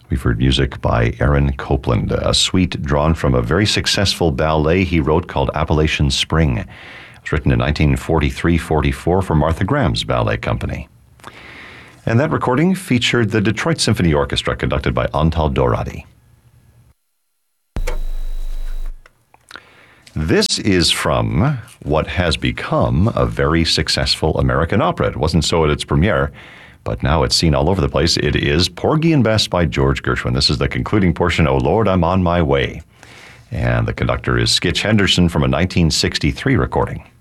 We've heard music by Aaron Copland, a suite drawn from a very successful ballet he wrote called Appalachian Spring. It was written in 1943-44 for Martha Graham's ballet company. And that recording featured the Detroit Symphony Orchestra, conducted by Antal Doradi. This is from what has become a very successful American opera. It wasn't so at its premiere, but now it's seen all over the place. It is Porgy and Bess by George Gershwin. This is the concluding portion, "Oh Lord, I'm on my way." And the conductor is Skitch Henderson from a 1963 recording.